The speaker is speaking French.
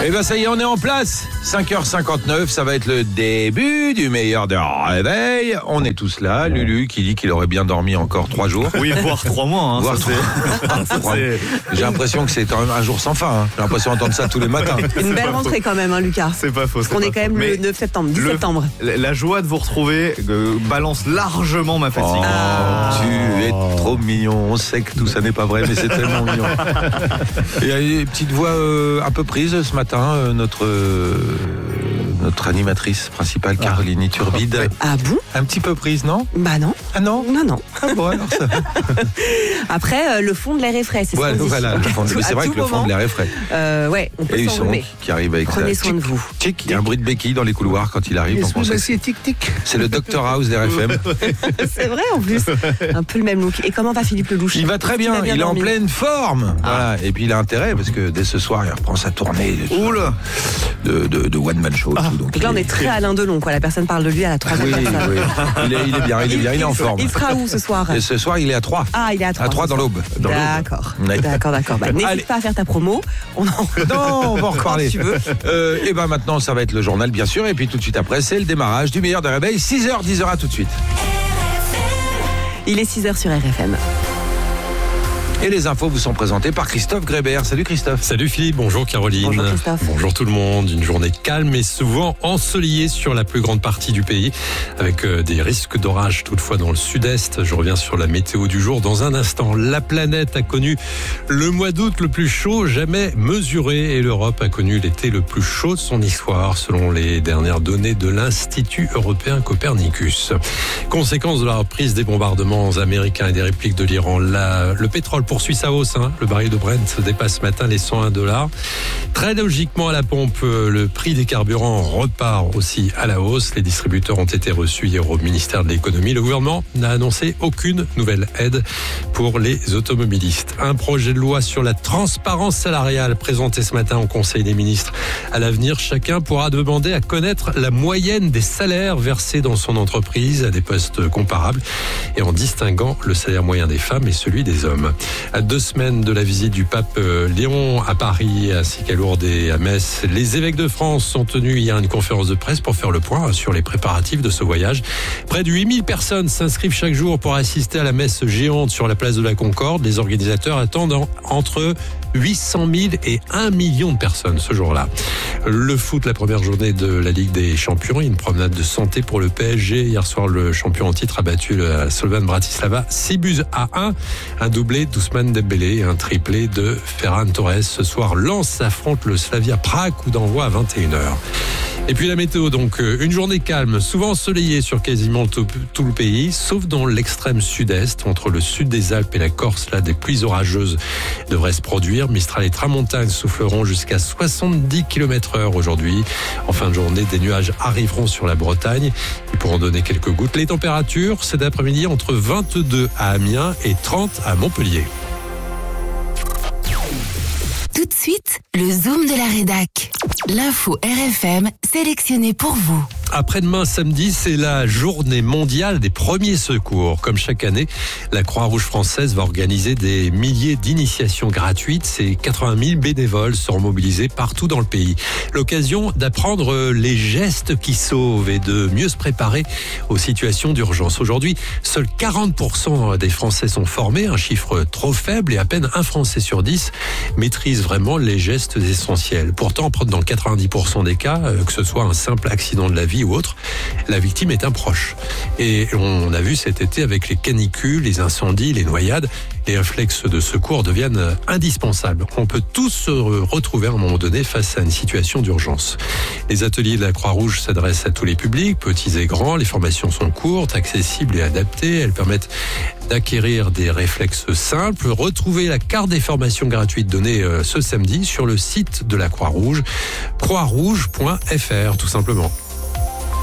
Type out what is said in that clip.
Et ben ça y est, on est en place. 5h59, ça va être le début du meilleur de réveil. On est tous là. Lulu qui dit qu'il aurait bien dormi encore 3 jours. Oui, voire 3 mois. Hein, voire J'ai l'impression que c'est quand même un jour sans fin. Hein. J'ai l'impression d'entendre ça tous les matins. Une belle rentrée quand même, hein, Lucas. C'est pas faux. On est quand même le 9 septembre, 10 septembre. La joie de vous retrouver balance largement ma fatigue. Tu es trop mignon. On sait que tout ça n'est pas vrai, mais c'est tellement mignon. Il y a une petite voix un peu prise ce matin, notre animatrice principale, Caroline Iturbide. Ah bon? Un petit peu prise, non? Bah non. Ah non? Non. Ah bon, alors ça va. Après, le fond de l'air est frais, c'est ouais, ce qu'on dit. Voilà, c'est vrai que le fond de l'air est frais. Ouais, on peut et s'enrhumer. Qui arrive avec Prenez ça. soin de vous. Il y a un bruit de béquille dans les couloirs quand il arrive. C'est le Dr House d'RFM. C'est vrai en plus. Un peu le même look. Et comment va Philippe Lelouch? Il va très bien, il est en pleine forme. Voilà. Et puis il a intérêt parce que dès ce soir, il reprend sa tournée de One Man Show. Tout, donc là, on est très Alain Delon, quoi. La personne parle de lui à la troisième personne. Oui. Il est bien, il est en forme. Il sera où ce soir? Et ce soir, il est à 3. Ah, il est à 3. À 3 dans l'Aube. D'accord. Bah, n'hésite pas à faire ta promo. Non, on va en reparler. Si tu veux. Et ben maintenant, ça va être le journal, bien sûr. Et puis tout de suite après, c'est le démarrage du meilleur de réveil. 6h, 10h, à tout de suite. Il est 6h sur RFM. Et les infos vous sont présentées par Christophe Grébert. Salut Christophe. Salut Philippe, bonjour Caroline. Bonjour Christophe. Bonjour tout le monde. Une journée calme et souvent ensoleillée sur la plus grande partie du pays, avec des risques d'orage toutefois dans le sud-est. Je reviens sur la météo du jour dans un instant. La planète a connu le mois d'août le plus chaud jamais mesuré et l'Europe a connu l'été le plus chaud de son histoire, selon les dernières données de l'Institut européen Copernicus. Conséquence de la reprise des bombardements américains et des répliques de l'Iran, le pétrole poursuit sa hausse. Le baril de Brent dépasse ce matin les $101. Très logiquement à la pompe, le prix des carburants repart aussi à la hausse. Les distributeurs ont été reçus hier au ministère de l'économie. Le gouvernement n'a annoncé aucune nouvelle aide pour les automobilistes. Un projet de loi sur la transparence salariale présenté ce matin au Conseil des ministres. À l'avenir, chacun pourra demander à connaître la moyenne des salaires versés dans son entreprise à des postes comparables et en distinguant le salaire moyen des femmes et celui des hommes. À 2 semaines de la visite du pape Léon à Paris ainsi qu'à Lourdes et à Metz, les évêques de France ont tenu hier une conférence de presse pour faire le point sur les préparatifs de ce voyage. Près de 8000 personnes s'inscrivent chaque jour pour assister à la messe géante sur la place de la Concorde. Les organisateurs attendent entre 800 000 et 1 million de personnes ce jour-là. Le foot, la première journée de la Ligue des Champions, une promenade de santé pour le PSG. Hier soir, le champion en titre a battu le Slovan Bratislava 6-1. Un doublé d'Ousmane Dembélé et un triplé de Ferran Torres. Ce soir, Lens affronte le Slavia Prague, coup d'envoi à 21h. Et puis la météo, donc une journée calme, souvent ensoleillée sur quasiment tout le pays, sauf dans l'extrême sud-est, entre le sud des Alpes et la Corse. Là, des pluies orageuses devraient se produire. Mistral et tramontane souffleront jusqu'à 70 km/h aujourd'hui. En fin de journée, des nuages arriveront sur la Bretagne. Ils pourront donner quelques gouttes. Les températures, cet après-midi, entre 22 à Amiens et 30 à Montpellier. Tout de suite, le Zoom de la rédac. L'info RFM sélectionnée pour vous. Après-demain, samedi, c'est la journée mondiale des premiers secours. Comme chaque année, la Croix-Rouge française va organiser des milliers d'initiations gratuites. Ces 80 000 bénévoles seront mobilisés partout dans le pays. L'occasion d'apprendre les gestes qui sauvent et de mieux se préparer aux situations d'urgence. Aujourd'hui, seuls 40% des Français sont formés, un chiffre trop faible, et à peine un Français sur 10 maîtrise vraiment les gestes essentiels. Pourtant, dans 90% des cas, que ce soit un simple accident de la vie ou autre, la victime est un proche. Et on a vu cet été avec les canicules, les incendies, les noyades, les réflexes de secours deviennent indispensables. On peut tous se retrouver à un moment donné face à une situation d'urgence. Les ateliers de la Croix-Rouge s'adressent à tous les publics, petits et grands. Les formations sont courtes, accessibles et adaptées. Elles permettent d'acquérir des réflexes simples. Retrouvez la carte des formations gratuites donnée ce samedi sur le site de la Croix-Rouge, croixrouge.fr tout simplement.